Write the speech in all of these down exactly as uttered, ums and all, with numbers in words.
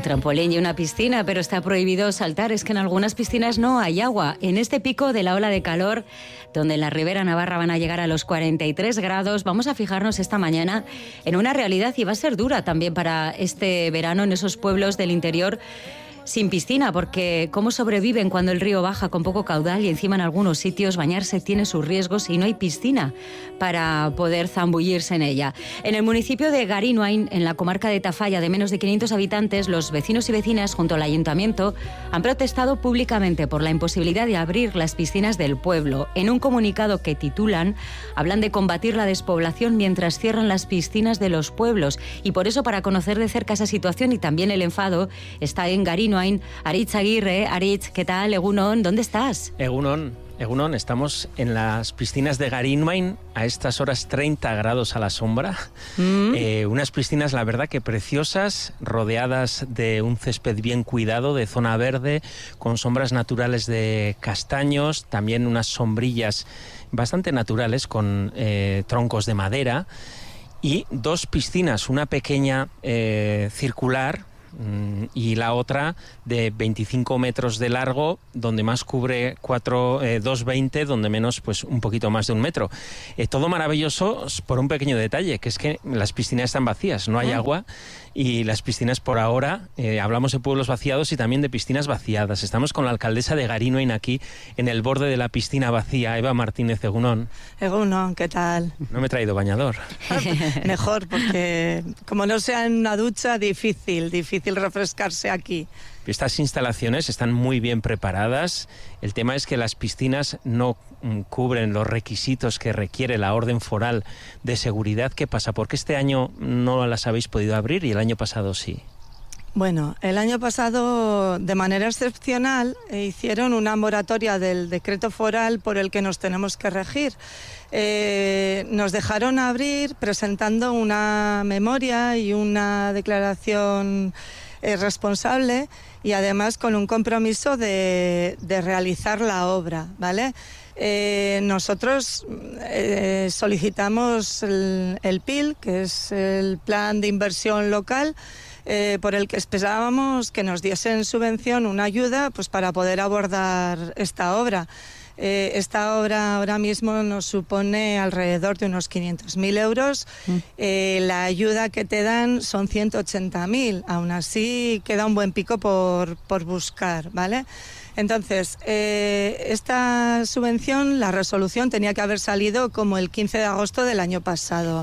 trampolín y una piscina, pero está prohibido saltar. Es que en algunas piscinas no hay agua. En este pico de la ola de calor, donde en la Ribera Navarra van a llegar a los cuarenta y tres grados, vamos a fijarnos esta mañana en una realidad, y va a ser dura también para este verano en esos pueblos del interior sin piscina, porque cómo sobreviven cuando el río baja con poco caudal y encima en algunos sitios bañarse tiene sus riesgos y no hay piscina para poder zambullirse en ella. En el municipio de Garinoain, en la comarca de Tafalla, de menos de quinientos habitantes, los vecinos y vecinas junto al ayuntamiento han protestado públicamente por la imposibilidad de abrir las piscinas del pueblo. En un comunicado que titulan, hablan de combatir la despoblación mientras cierran las piscinas de los pueblos, y por eso, para conocer de cerca esa situación y también el enfado, está en Garinoain Aritz Aguirre. Aritz, ¿qué tal? Egunon, ¿dónde estás? Egunon, Egunon, estamos en las piscinas de Garinoain, a estas horas treinta grados a la sombra. Mm. Eh, unas piscinas, la verdad, que preciosas, rodeadas de un césped bien cuidado, de zona verde, con sombras naturales de castaños, también unas sombrillas bastante naturales con eh, troncos de madera, y dos piscinas, una pequeña eh, circular, y la otra de veinticinco metros de largo, donde más cubre cuatro, eh, dos veinte, donde menos pues un poquito más de un metro. Eh, todo maravilloso por un pequeño detalle, que es que las piscinas están vacías, no hay agua, y las piscinas por ahora, eh, hablamos de pueblos vaciados y también de piscinas vaciadas. Estamos con la alcaldesa de Garinoain aquí, en el borde de la piscina vacía, Eva Martínez. Egunon. Egunon, ¿qué tal? No me he traído bañador. Mejor, porque como no sea en una ducha, difícil, difícil refrescarse aquí. Estas instalaciones están muy bien preparadas. El tema es que las piscinas no mm, cubren los requisitos que requiere la orden foral de seguridad. ¿Qué pasa? ¿Por qué este año no las habéis podido abrir y el año pasado sí? Bueno, el año pasado, de manera excepcional, eh, hicieron una moratoria del decreto foral por el que nos tenemos que regir. Eh, nos dejaron abrir presentando una memoria y una declaración eh, responsable, y además con un compromiso de, de realizar la obra, ¿vale? Eh, nosotros eh, solicitamos el, el P I L, que es el Plan de Inversión Local, eh, por el que esperábamos que nos diesen subvención, una ayuda, pues para poder abordar esta obra. Eh, esta obra ahora mismo nos supone alrededor de unos quinientos mil euros. Mm. Eh, la ayuda que te dan son ciento ochenta mil. Aún así queda un buen pico por, por buscar, ¿vale? Entonces, eh, esta subvención, la resolución tenía que haber salido como el quince de agosto del año pasado.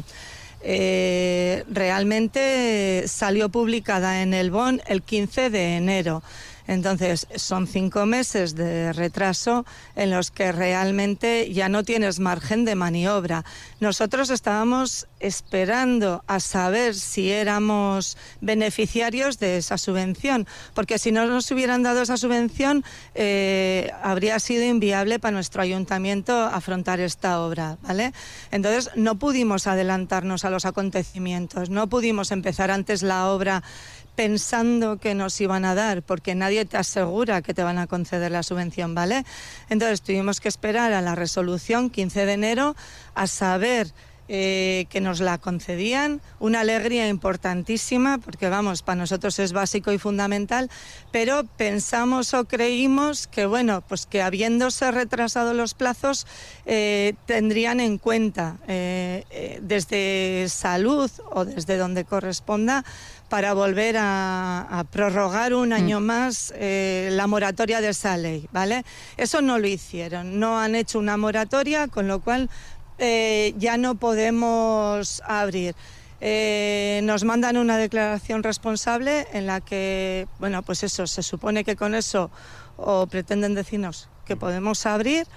Eh, realmente salió publicada en el B O N el quince de enero. Entonces, son cinco meses de retraso en los que realmente ya no tienes margen de maniobra. Nosotros estábamos esperando a saber si éramos beneficiarios de esa subvención, porque si no nos hubieran dado esa subvención, eh, habría sido inviable para nuestro ayuntamiento afrontar esta obra, ¿vale? Entonces, no pudimos adelantarnos a los acontecimientos, no pudimos empezar antes la obra pensando que nos iban a dar, porque nadie te asegura que te van a conceder la subvención, ¿vale? Entonces tuvimos que esperar a la resolución quince de enero a saber eh, que nos la concedían. Una alegría importantísima, porque vamos, para nosotros es básico y fundamental, pero pensamos o creímos que, bueno, pues que habiéndose retrasado los plazos, eh, tendrían en cuenta eh, eh, desde salud o desde donde corresponda, para volver a, a prorrogar un año mm. más eh, la moratoria de esa ley, ¿vale? Eso no lo hicieron, no han hecho una moratoria, con lo cual eh, ya no podemos abrir. Eh, nos mandan una declaración responsable en la que, bueno, pues eso, se supone que con eso o pretenden decirnos que podemos abrir,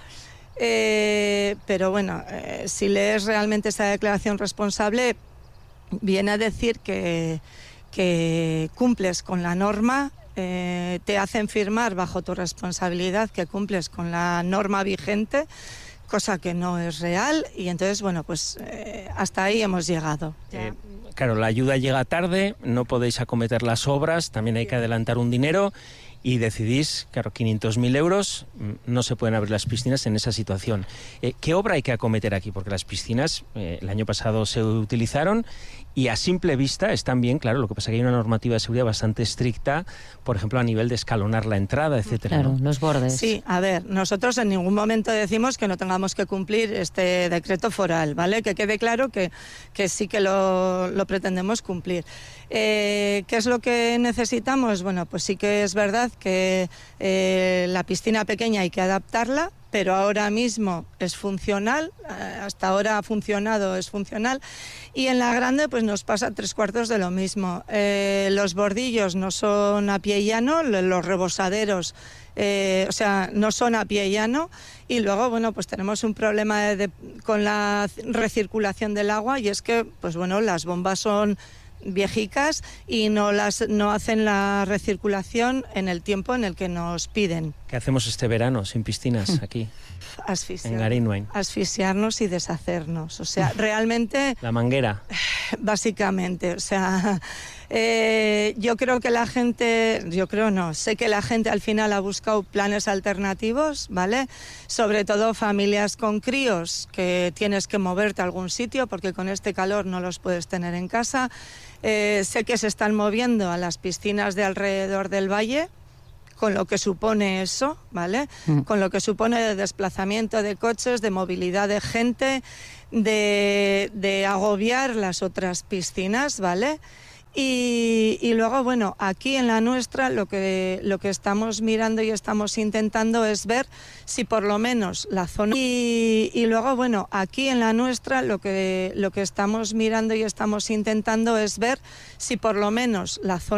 eh, pero bueno, eh, si lees realmente esa declaración responsable, viene a decir que que cumples con la norma, eh, te hacen firmar bajo tu responsabilidad que cumples con la norma vigente, cosa que no es real, y entonces, bueno, pues eh, hasta ahí hemos llegado. Eh, claro, la ayuda llega tarde, no podéis acometer las obras, también hay que adelantar un dinero, y decidís, claro, quinientos mil euros, no se pueden abrir las piscinas en esa situación. Eh, ¿Qué obra hay que acometer aquí? Porque las piscinas eh, el año pasado se utilizaron y a simple vista están bien, claro, lo que pasa es que hay una normativa de seguridad bastante estricta, por ejemplo, a nivel de escalonar la entrada, etcétera. Claro, ¿no? los bordes. Sí, a ver, nosotros en ningún momento decimos que no tengamos que cumplir este decreto foral, ¿vale? Que quede claro que, que sí que lo, lo pretendemos cumplir. Eh, ¿Qué es lo que necesitamos? Bueno, pues sí que es verdad que eh, la piscina pequeña hay que adaptarla, pero ahora mismo es funcional, hasta ahora ha funcionado, es funcional, y en la grande pues nos pasa tres cuartos de lo mismo. Eh, los bordillos no son a pie llano, los rebosaderos, eh, o sea, no son a pie llano, y luego, bueno, pues tenemos un problema de, de, con la recirculación del agua, y es que, pues bueno, las bombas son viejicas y no las no hacen la recirculación en el tiempo en el que nos piden. ¿Qué hacemos este verano sin piscinas aquí? Asfixiar, en Garinwain. Asfixiarnos y deshacernos. O sea, realmente... La manguera. Básicamente, o sea... Eh, yo creo que la gente, yo creo no, sé que la gente al final ha buscado planes alternativos, ¿vale? Sobre todo familias con críos, que tienes que moverte a algún sitio porque con este calor no los puedes tener en casa. Eh, sé que se están moviendo a las piscinas de alrededor del valle, con lo que supone eso, ¿vale? Mm. Con lo que supone de desplazamiento de coches, de movilidad de gente, de, de agobiar las otras piscinas, ¿vale? Y, y luego, bueno, aquí en la nuestra lo que, lo que estamos mirando y estamos intentando es ver si por lo menos la zona... Y, y luego, bueno, aquí en la nuestra lo que, lo que estamos mirando y estamos intentando es ver si por lo menos la zona...